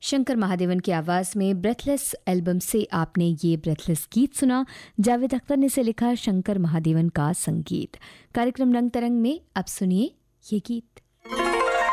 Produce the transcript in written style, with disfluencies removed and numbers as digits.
शंकर महादेवन की आवाज़ में ब्रेथलेस एल्बम से आपने ये ब्रेथलेस गीत सुना। जावेद अख्तर ने इसे लिखा, शंकर महादेवन का संगीत। कार्यक्रम रंग तरंग में अब सुनिए ये गीत।